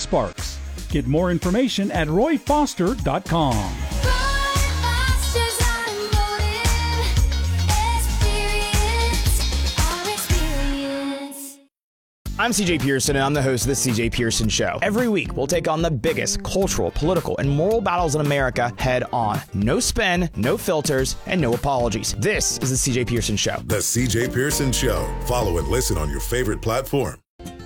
Sparks. Get more information at royfoster.com. I'm CJ Pearson, and I'm the host of The CJ Pearson Show. Every week, we'll take on the biggest cultural, political, and moral battles in America head on. No spin, no filters, and no apologies. This is The CJ Pearson Show. The CJ Pearson Show. Follow and listen on your favorite platform.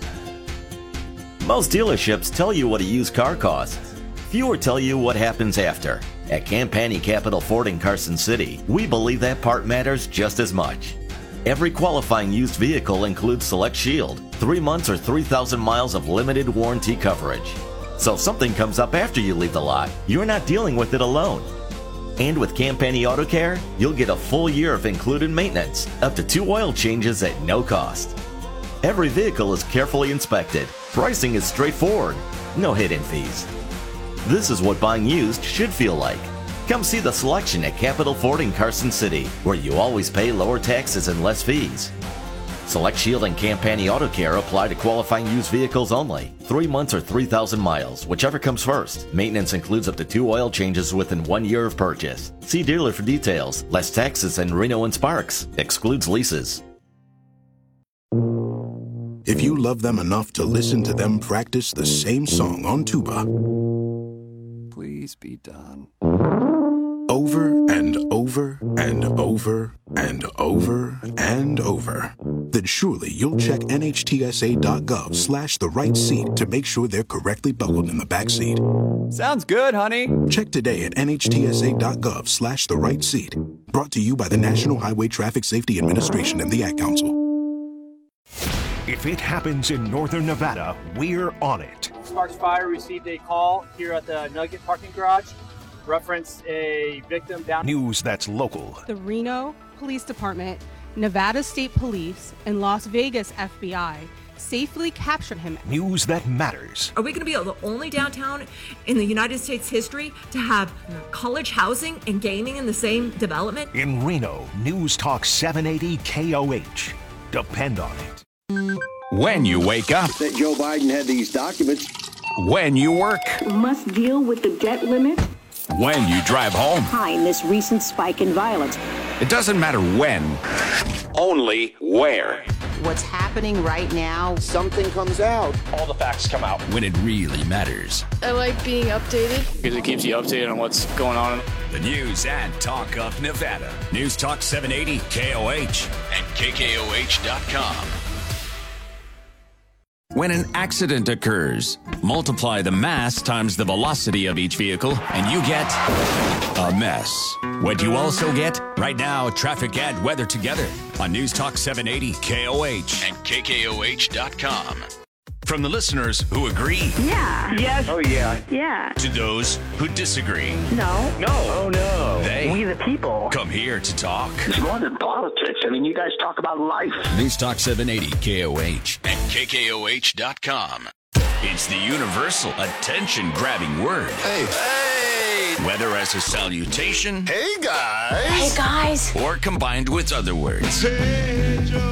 Most dealerships tell you what a used car costs. Fewer tell you what happens after. At Campani Capital Ford in Carson City, we believe that part matters just as much. Every qualifying used vehicle includes Select Shield, 3 months or 3,000 miles of limited warranty coverage. So if something comes up after you leave the lot, you're not dealing with it alone. And with Campani Auto Care, you'll get a full year of included maintenance, up to 2 oil changes at no cost. Every vehicle is carefully inspected. Pricing is straightforward, no hidden fees. This is what buying used should feel like. Come see the selection at Capital Ford in Carson City, where you always pay lower taxes and less fees. Select Shield and Campani Auto Care apply to qualifying used vehicles only. 3 months or 3,000 miles, whichever comes first. Maintenance includes up to 2 oil changes within 1 year of purchase. See dealer for details. Less taxes than Reno and Sparks. Excludes leases. If you love them enough to listen to them practice the same song on tuba, please be done. Over and over and over and over and over, then surely you'll check NHTSA.gov/the right seat to make sure they're correctly buckled in the back seat. Sounds good, honey. Check today at NHTSA.gov/the right seat. Brought to you by the National Highway Traffic Safety Administration and the Ad Council. If it happens in northern Nevada, we're on it. Sparks Fire received a call here at the Nugget parking garage. Reference a victim down. News that's local. The Reno Police Department, Nevada State Police, and Las Vegas FBI safely captured him. News that matters. Are we going to be the only downtown in the United States history to have college housing and gaming in the same development? In Reno, News Talk 780 KOH. Depend on it. When you wake up. That Joe Biden had these documents. When you work. Must deal with the debt limit. When you drive home. Behind this recent spike in violence. It doesn't matter when, only where. What's happening right now? Something comes out. All the facts come out. When it really matters. I like being updated. Because it keeps you updated on what's going on. The news and talk of Nevada. News Talk 780 KOH and KKOH.com. When an accident occurs, multiply the mass times the velocity of each vehicle, and you get a mess. What you also get? Right now, traffic and weather together on News Talk 780 KOH and KKOH.com. From the listeners who agree. Yeah. Yes. Oh, yeah. Yeah. To those who disagree. No. No. Oh, no. They. We the people. Come here to talk. It's more than politics. I mean, you guys talk about life. News Talk 780 KOH and KKOH.com. It's the universal attention-grabbing word. Hey. Hey. Whether as a salutation. Hey, guys. Hey, guys. Or combined with other words. Hey, Joe.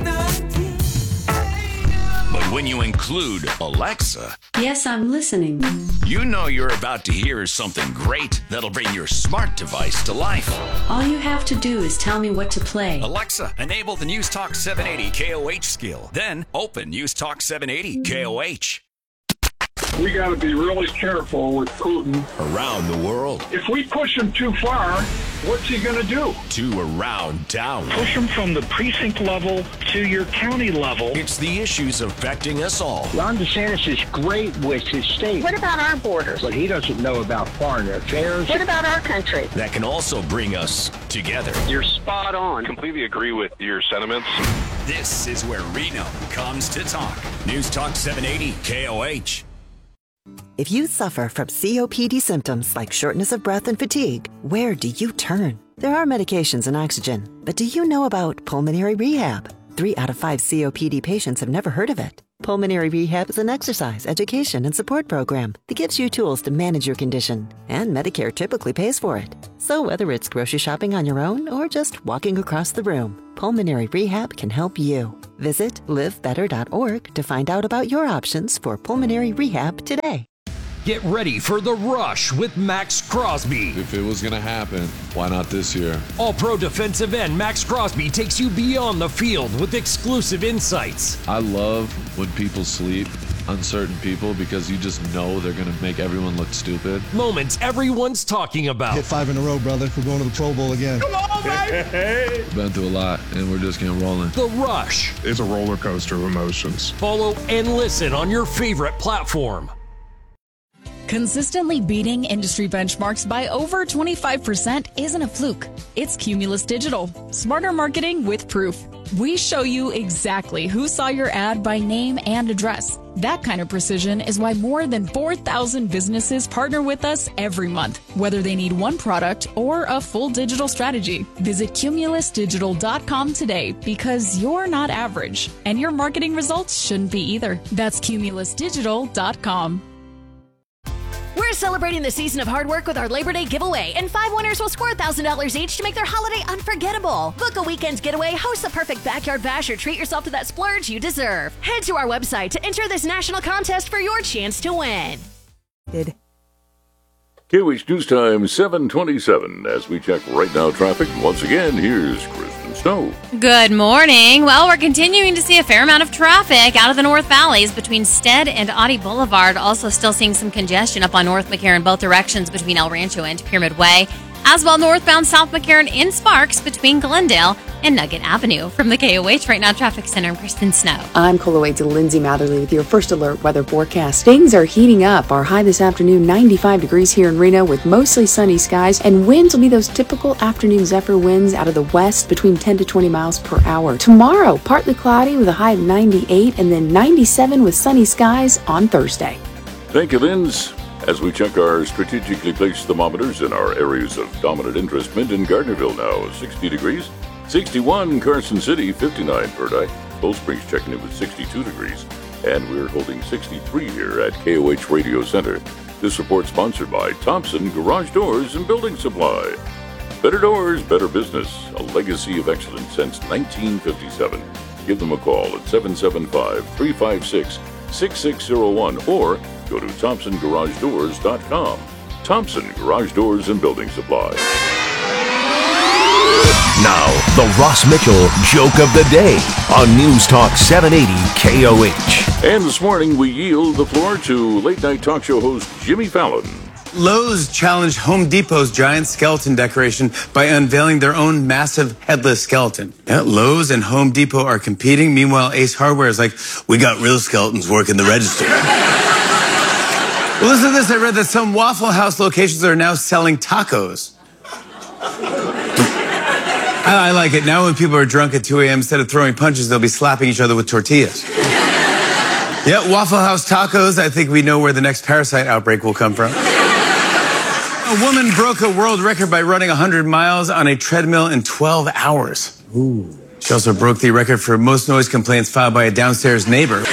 But when you include Alexa, yes, I'm listening. You know you're about to hear something great that'll bring your smart device to life. All you have to do is tell me what to play. Alexa, enable the News Talk 780 KOH skill. Then open News Talk 780 KOH. We got to be really careful with Putin. Around the world. If we push him too far, what's he going to do? To around town. Push him from the precinct level to your county level. It's the issues affecting us all. Ron DeSantis is great with his state. What about our borders? But he doesn't know about foreign affairs. What about our country? That can also bring us together. You're spot on. Completely agree with your sentiments. This is where Reno comes to talk. News Talk 780 KOH. If you suffer from COPD symptoms like shortness of breath and fatigue, where do you turn? There are medications and oxygen, but do you know about pulmonary rehab? 3 out of 5 COPD patients have never heard of it. Pulmonary Rehab is an exercise, education, and support program that gives you tools to manage your condition, and Medicare typically pays for it. So whether it's grocery shopping on your own or just walking across the room, Pulmonary Rehab can help you. Visit livebetter.org to find out about your options for pulmonary rehab today. Get ready for the rush with Max Crosby. If it was going to happen, why not this year? All-pro defensive end Max Crosby takes you beyond the field with exclusive insights. I love when people sleep, uncertain people, because you just know they're going to make everyone look stupid. Moments everyone's talking about. Hit 5 in a row, brother. We're going to the Pro Bowl again. Come on, baby! We've been through a lot, and we're just getting rolling. The Rush is a roller coaster of emotions. Follow and listen on your favorite platform. Consistently beating industry benchmarks by over 25% isn't a fluke. It's Cumulus Digital. Smarter marketing with proof. We show you exactly who saw your ad by name and address. That kind of precision is why more than 4,000 businesses partner with us every month, whether they need one product or a full digital strategy. Visit cumulusdigital.com today, because you're not average, and your marketing results shouldn't be either. That's cumulusdigital.com. We're celebrating the season of hard work with our Labor Day giveaway, and 5 winners will score $1,000 each to make their holiday unforgettable. Book a weekend getaway, host the perfect backyard bash, or treat yourself to that splurge you deserve. Head to our website to enter this national contest for your chance to win. KOH News Time 7:27. As we check right now traffic, once again, here's Kristen Snow. Good morning. Well, we're continuing to see a fair amount of traffic out of the North Valleys between Stead and Audie Boulevard. Also still seeing some congestion up on North McCarran both directions between El Rancho and Pyramid Way. As well, northbound South McCarran in Sparks between Glendale and Nugget Avenue. From the KOH Right Now Traffic Center, I'm Kristen Snow. I'm KOH Lindsay Matherly with your first alert weather forecast. Things are heating up. Our high this afternoon, 95 degrees here in Reno with mostly sunny skies, and winds will be those typical afternoon zephyr winds out of the west between 10 to 20 miles per hour. Tomorrow, partly cloudy with a high of 98, and then 97 with sunny skies on Thursday. Thank you, Linz. As we check our strategically placed thermometers in our areas of dominant interest, Minden Gardnerville now 60 degrees, 61 Carson City, 59 Purdy, Cold Springs checking in with 62 degrees, and we're holding 63 here at KOH Radio Center. This report sponsored by Thompson Garage Doors and Building Supply. Better doors, better business, a legacy of excellence since 1957. Give them a call at 775-356-6601 or go to ThompsonGarageDoors.com. Thompson Garage Doors and Building Supply. Now, the Ross Mitchell Joke of the Day on News Talk 780 KOH. And this morning we yield the floor to late night talk show host Jimmy Fallon. Lowe's challenged Home Depot's giant skeleton decoration by unveiling their own massive headless skeleton. Yeah, Lowe's and Home Depot are competing. Meanwhile, Ace Hardware is like, we got real skeletons working the register. Well, listen to this. I read that some Waffle House locations are now selling tacos. I like it. Now when people are drunk at 2 a.m., instead of throwing punches, they'll be slapping each other with tortillas. Yeah, Waffle House tacos. I think we know where the next parasite outbreak will come from. A woman broke a world record by running 100 miles on a treadmill in 12 hours. Ooh. She also broke the record for most noise complaints filed by a downstairs neighbor.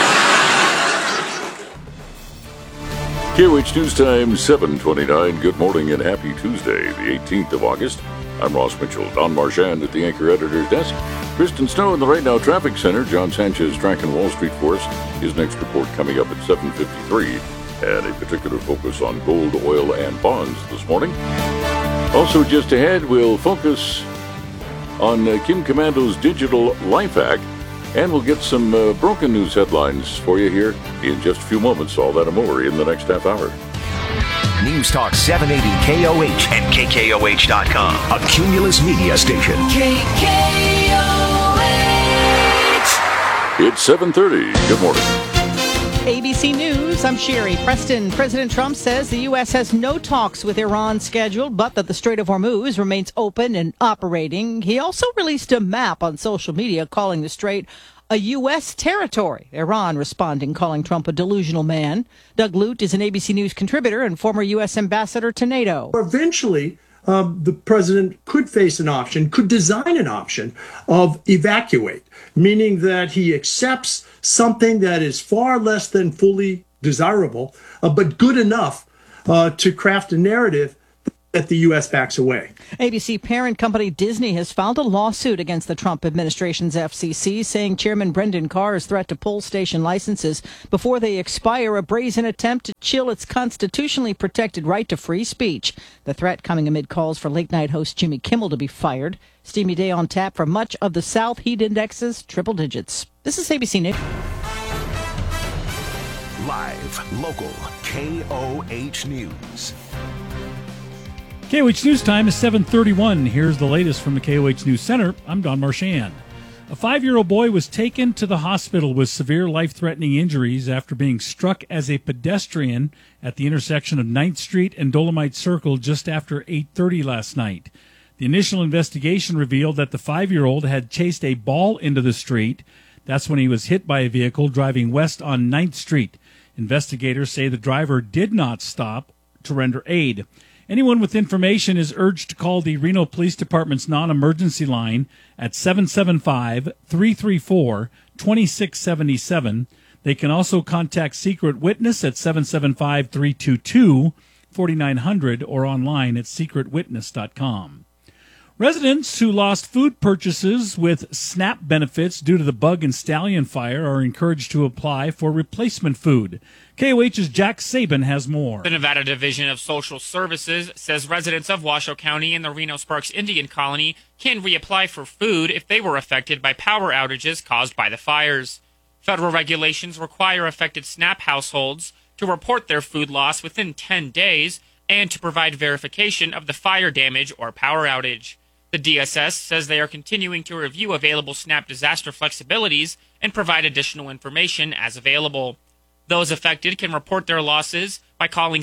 KOH News Time 7:29. Good morning and happy Tuesday, the 18th of August. I'm Ross Mitchell. Don Marchand at the anchor editor's desk. Kristen Snow in the Right Now Traffic Center. John Sanchez tracking Wall Street for us. His next report coming up at 7:53. And a particular focus on gold, oil, and bonds this morning. Also just ahead, we'll focus on Kim Komando's digital life hack. And we'll get some broken news headlines for you here in just a few moments. All that and more in the next half hour. News Talk 780 KOH and KKOH.com. A Cumulus media station. KKOH. It's 7:30. Good morning. ABC News, I'm Sherry Preston. President Trump says the U.S. has no talks with Iran scheduled, but that the Strait of Hormuz remains open and operating. He also released a map on social media calling the strait a U.S. territory. Iran responding, calling Trump a delusional man. Doug Lute is an ABC News contributor and former U.S. ambassador to NATO. Eventually, the president could face an option, could design an option of evacuate, meaning that he accepts something that is far less than fully desirable, but good enough to craft a narrative that the U.S. backs away. ABC parent company Disney has filed a lawsuit against the Trump administration's FCC, saying Chairman Brendan Carr's threat to pull station licenses before they expire, a brazen attempt to chill its constitutionally protected right to free speech. The threat coming amid calls for late-night host Jimmy Kimmel to be fired. Steamy day on tap for much of the South. Heat indexes triple digits. This is ABC News. Live, local, KOH News. KOH News time is 7:31. Here's the latest from the KOH News Center. I'm Don Marchand. A 5-year-old boy was taken to the hospital with severe life-threatening injuries after being struck as a pedestrian at the intersection of 9th Street and Dolomite Circle just after 8:30 last night. The initial investigation revealed that the 5-year-old had chased a ball into the street. That's when he was hit by a vehicle driving west on 9th Street. Investigators say the driver did not stop to render aid. Anyone with information is urged to call the Reno Police Department's non-emergency line at 775-334-2677. They can also contact Secret Witness at 775-322-4900 or online at secretwitness.com. Residents who lost food purchases with SNAP benefits due to the bug and stallion fire are encouraged to apply for replacement food. KOH's Jack Saban has more. The Nevada Division of Social Services says residents of Washoe County and the Reno Sparks Indian Colony can reapply for food if they were affected by power outages caused by the fires. Federal regulations require affected SNAP households to report their food loss within 10 days and to provide verification of the fire damage or power outage. The DSS says they are continuing to review available SNAP disaster flexibilities and provide additional information as available. Those affected can report their losses by calling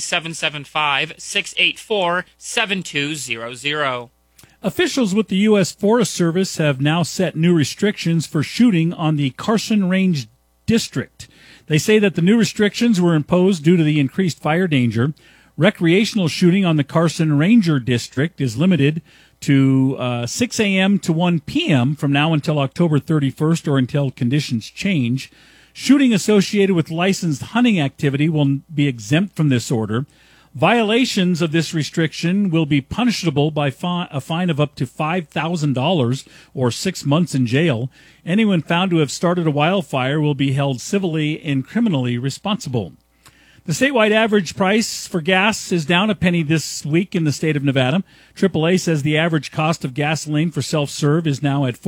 775-684-7200. Officials with the U.S. Forest Service have now set new restrictions for shooting on the Carson Range District. They say that the new restrictions were imposed due to the increased fire danger. Recreational shooting on the Carson Ranger District is limited to 6 a.m. to 1 p.m. from now until October 31st or until conditions change. Shooting associated with licensed hunting activity will be exempt from this order. Violations of this restriction will be punishable by a fine of up to $5,000 or 6 months in jail. Anyone found to have started a wildfire will be held civilly and criminally responsible. The statewide average price for gas is down a penny this week in the state of Nevada. AAA says the average cost of gasoline for self-serve is now at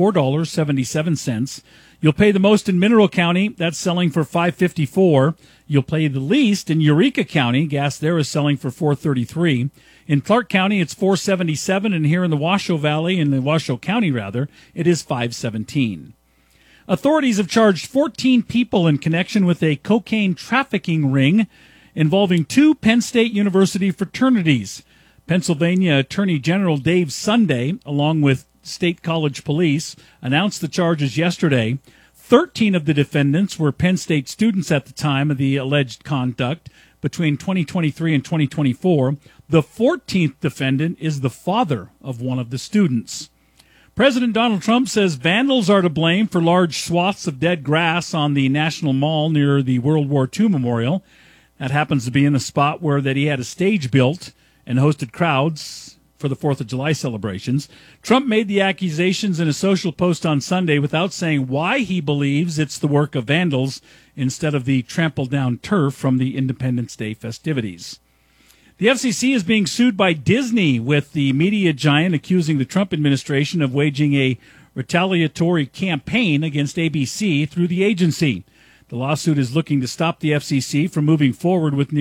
$4.77. You'll pay the most in Mineral County. That's selling for $5.54. You'll pay the least in Eureka County. Gas there is selling for $4.33. In Clark County, it's $4.77, and here in the Washoe Valley, in the Washoe County rather, it is $5.17. Authorities have charged 14 people in connection with a cocaine trafficking ring involving 2 Penn State University fraternities. Pennsylvania Attorney General Dave Sunday, along with State College Police, announced the charges yesterday. 13 of the defendants were Penn State students at the time of the alleged conduct between 2023 and 2024. The 14th defendant is the father of one of the students. President Donald Trump says vandals are to blame for large swaths of dead grass on the National Mall near the World War II Memorial. That happens to be in a spot where that he had a stage built and hosted crowds for the 4th of July celebrations. Trump made the accusations in a social post on Sunday without saying why he believes it's the work of vandals instead of the trampled down turf from the Independence Day festivities. The FCC is being sued by Disney, with the media giant accusing the Trump administration of waging a retaliatory campaign against ABC through the agency. The lawsuit is looking to stop the FCC from moving forward with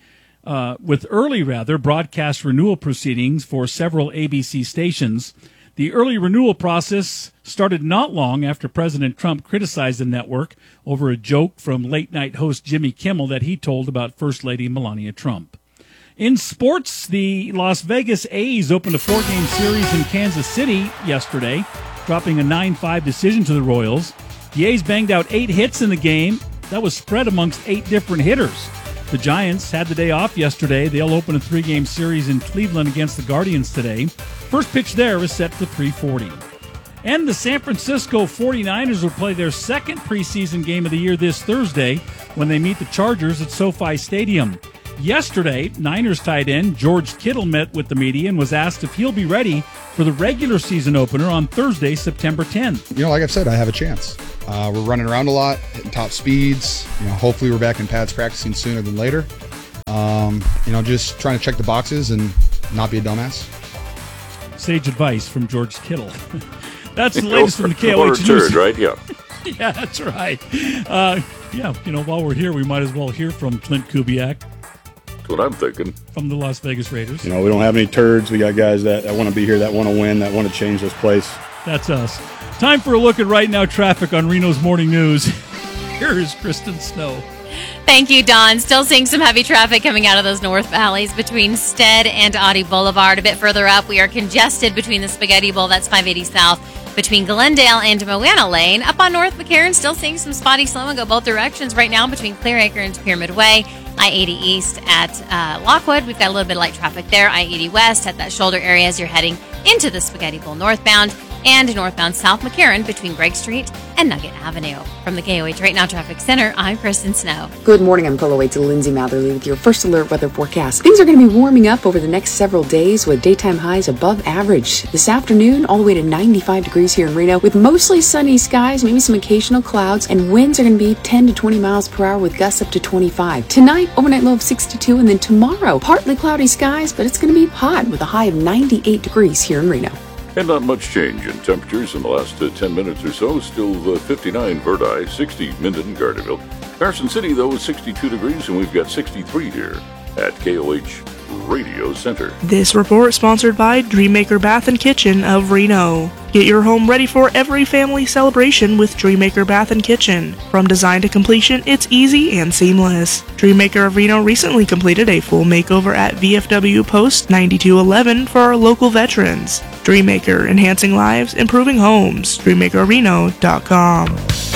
early broadcast renewal proceedings for several ABC stations. The early renewal process started not long after President Trump criticized the network over a joke from late-night host Jimmy Kimmel that he told about First Lady Melania Trump. In sports, the Las Vegas A's opened a 4-game series in Kansas City yesterday, dropping a 9-5 decision to the Royals. The A's banged out 8 hits in the game. That was spread amongst 8 different hitters. The Giants had the day off yesterday. They'll open a 3-game series in Cleveland against the Guardians today. First pitch there is set for 3:40. And the San Francisco 49ers will play their second preseason game of the year this Thursday when they meet the Chargers at SoFi Stadium. Yesterday, Niners tight end George Kittle met with the media and was asked if he'll be ready for the regular season opener on Thursday, September 10th. Like I've said, I have a chance. We're running around a lot, hitting top speeds. Hopefully we're back in pads practicing sooner than later. Just trying to check the boxes and not be a dumbass. Sage advice from George Kittle. That's the latest from the KOH News. Right? Yeah. Yeah, that's right. While we're here, we might as well hear from Clint Kubiak. That's what I'm thinking. From the Las Vegas Raiders. We don't have any turds. We got guys that want to be here, that want to win, that want to change this place. That's us. Time for a look at right now traffic on Reno's Morning News. Here is Kristen Snow. Thank you, Don. Still seeing some heavy traffic coming out of those north valleys between Stead and Audie Boulevard. A bit further up, we are congested between the Spaghetti Bowl, that's 580 south, between Glendale and Moana Lane. Up on North McCarran, still seeing some spotty slow and go both directions right now between Clearacre and Pyramid Way. I-80 East at Lockwood, we've got a little bit of light traffic there. I-80 West at that shoulder area as you're heading into the Spaghetti Bowl northbound. And northbound South McCarran between Gregg Street and Nugget Avenue. From the KOH Right Now Traffic Center, I'm Kristen Snow. Good morning, I'm Polo to Lindsay Matherly with your first alert weather forecast. Things are going to be warming up over the next several days with daytime highs above average. This afternoon, all the way to 95 degrees here in Reno with mostly sunny skies, maybe some occasional clouds, and winds are going to be 10 to 20 miles per hour with gusts up to 25. Tonight, overnight low of 62, and then tomorrow, partly cloudy skies, but it's going to be hot with a high of 98 degrees here in Reno. And not much change in temperatures in the last 10 minutes or so. Still 59 Verdi, 60 Minden, Gardnerville. Carson City, though, is 62 degrees, and we've got 63 here at KOH Radio Center. This report sponsored by Dreammaker Bath and Kitchen of Reno. Get your home ready for every family celebration with Dreammaker Bath and Kitchen. From design to completion, it's easy and seamless. Dreammaker of Reno recently completed a full makeover at VFW Post 9211 for our local veterans. Dreammaker, enhancing lives, improving homes. DreammakerReno.com.